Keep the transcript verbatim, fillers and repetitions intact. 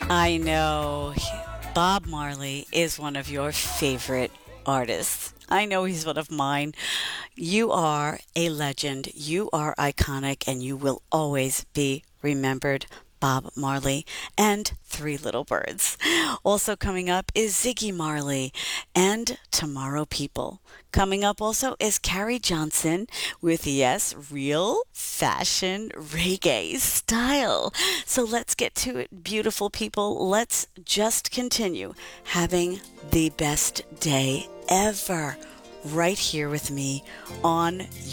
I know Bob Marley is one of your favorite artists. I know he's one of mine. You are a legend. You are iconic, and you will always be remembered. Bob Marley and Three Little Birds. Also coming up is Ziggy Marley and Tomorrow People. Coming up also is Carrie Johnson with, yes, real fashion reggae style. So let's get to it, beautiful people. Let's just continue having the best day ever right here with me on